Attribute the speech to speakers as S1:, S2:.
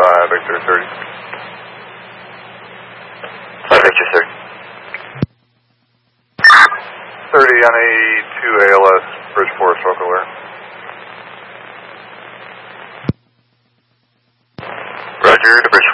S1: 5 Victor 30.
S2: 5 Victor 30.
S1: 30 on A2 ALS, Bridgeport, stroke alert.
S2: Roger, to Bridgeport.